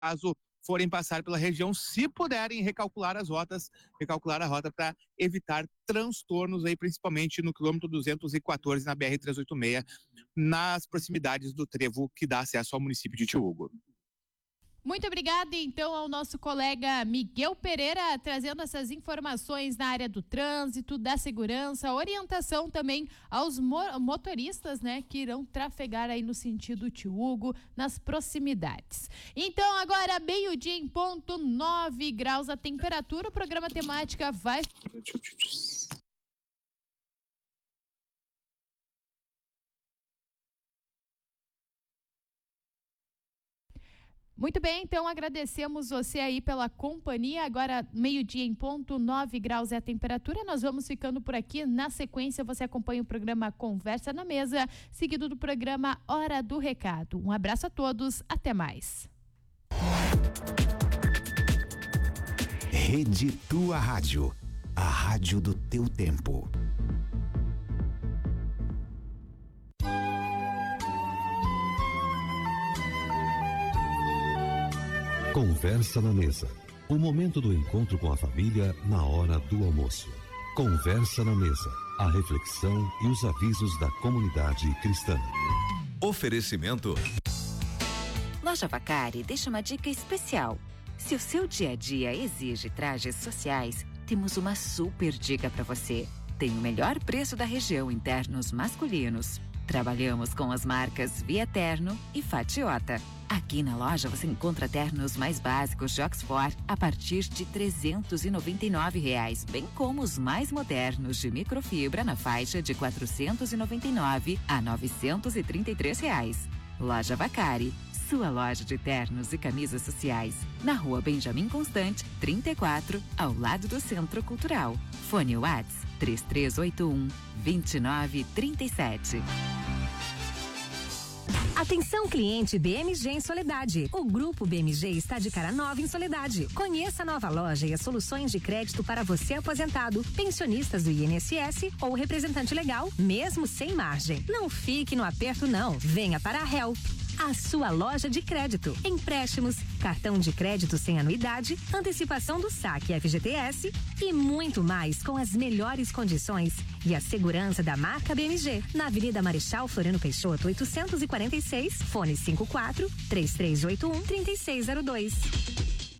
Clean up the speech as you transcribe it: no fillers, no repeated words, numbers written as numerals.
caso forem passar pela região, se puderem recalcular a rota para evitar transtornos aí, principalmente no quilômetro 214 na BR-386, nas proximidades do trevo que dá acesso ao município de Tiúgo. Muito obrigada, então, ao nosso colega Miguel Pereira, trazendo essas informações na área do trânsito, da segurança, orientação também aos motoristas, né, que irão trafegar aí no sentido Tiúgo, nas proximidades. Então, agora, meio-dia em ponto, 9 graus a temperatura, o programa Temática vai... Muito bem, então agradecemos você aí pela companhia. Agora, meio-dia em ponto, 9 graus é a temperatura. Nós vamos ficando por aqui. Na sequência, você acompanha o programa Conversa na Mesa, seguido do programa Hora do Recado. Um abraço a todos, até mais. Rede Tua Rádio, a rádio do teu tempo. Conversa na Mesa, o momento do encontro com a família na hora do almoço. Conversa na Mesa, a reflexão e os avisos da comunidade cristã. Oferecimento. Loja Vacari deixa uma dica especial. Se o seu dia a dia exige trajes sociais, temos uma super dica para você. Tem o melhor preço da região em ternos masculinos. Trabalhamos com as marcas Via Terno e Fatiota. Aqui na loja você encontra ternos mais básicos de Oxford a partir de R$399, bem como os mais modernos de microfibra na faixa de R$499 a R$933. Loja Vacari, sua loja de ternos e camisas sociais, na Rua Benjamin Constante, 34, ao lado do Centro Cultural. Fone WhatsApp 3381-2937. Atenção, cliente BMG em Soledade. O Grupo BMG está de cara nova em Soledade. Conheça a nova loja e as soluções de crédito para você aposentado, pensionistas do INSS ou representante legal, mesmo sem margem. Não fique no aperto não. Venha para a Help, a sua loja de crédito. Empréstimos, cartão de crédito sem anuidade, antecipação do saque FGTS e muito mais com as melhores condições e a segurança da marca BMG. Na Avenida Marechal Floriano Peixoto, 846, fone 54-3381-3602.